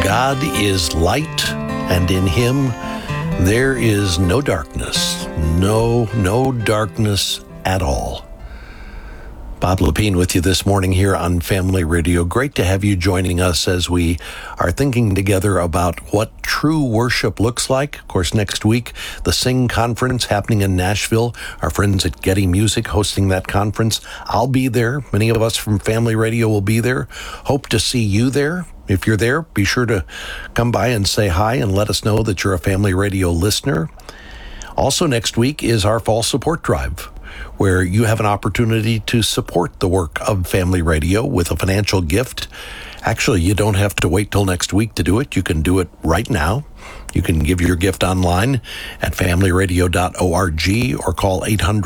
God is light, and in him there is no darkness. No darkness at all. Bob Lepine with you this morning here on Family Radio. Great to have you joining us as we are thinking together about what true worship looks like. Of course, next week, the Sing Conference happening in Nashville. Our friends at Getty Music hosting that conference. I'll be there. Many of us from Family Radio will be there. Hope to see you there. If you're there, be sure to come by and say hi and let us know that you're a Family Radio listener. Also next week is our fall support drive, where you have an opportunity to support the work of Family Radio with a financial gift. Actually, you don't have to wait till next week to do it. You can do it right now. You can give your gift online at familyradio.org or call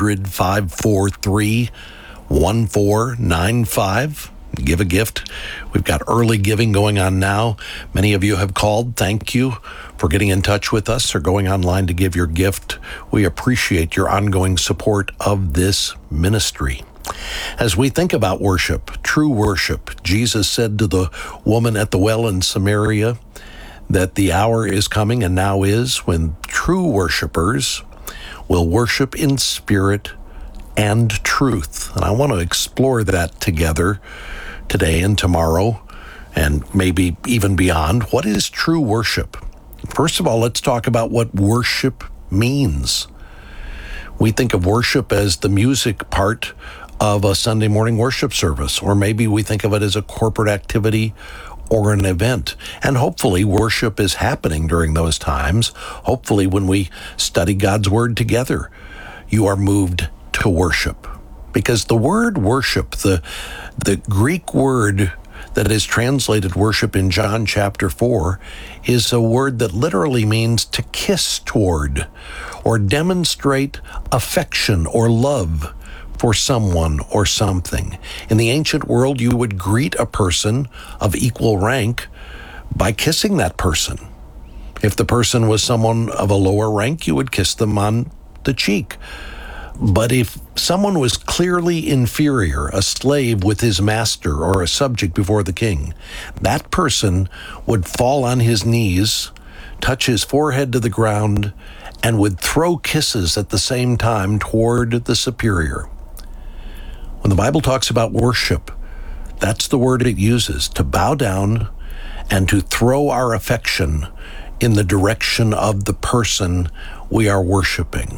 800-543-1495. Give a gift. We've got early giving going on now. Many of you have called. Thank you for getting in touch with us or going online to give your gift. We appreciate your ongoing support of this ministry. As we think about worship, true worship, Jesus said to the woman at the well in Samaria that the hour is coming and now is when true worshipers will worship in spirit and truth. And I want to explore that together today and tomorrow, and maybe even beyond. What is true worship? First of all, let's talk about what worship means. We think of worship as the music part of a Sunday morning worship service, or maybe we think of it as a corporate activity or an event. And hopefully worship is happening during those times. Hopefully when we study God's Word together, you are moved to worship. Because the word worship, the Greek word that is translated worship in John chapter 4, is a word that literally means to kiss toward or demonstrate affection or love for someone or something. In the ancient world, you would greet a person of equal rank by kissing that person. If the person was someone of a lower rank, you would kiss them on the cheek. But if someone was clearly inferior, a slave with his master or a subject before the king, that person would fall on his knees, touch his forehead to the ground, and would throw kisses at the same time toward the superior. When the Bible talks about worship, that's the word it uses, to bow down and to throw our affection in the direction of the person we are worshiping.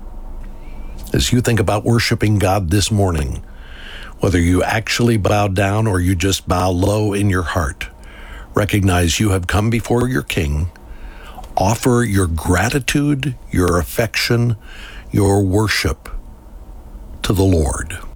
As you think about worshiping God this morning, whether you actually bow down or you just bow low in your heart, recognize you have come before your King. Offer your gratitude, your affection, your worship to the Lord.